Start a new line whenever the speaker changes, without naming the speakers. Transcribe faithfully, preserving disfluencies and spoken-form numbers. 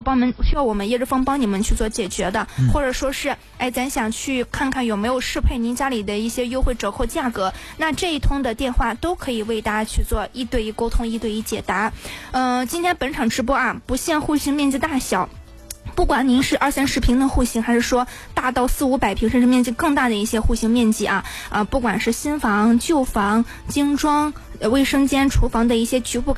帮们需要我们叶之峰帮你们去做解决的，嗯、或者说是哎咱想去看看有没有适配您家里的一些优惠折扣价格，那这一通的电话都可以为大家去做一对一沟通、一对一解答。嗯、呃，今天本场直播啊，不限户型面积大小。不管您是二三十平的户型，还是说大到四五百平，甚至面积更大的一些户型面积啊，啊、呃，不管是新房、旧房、精装、卫生间、厨房的一些局部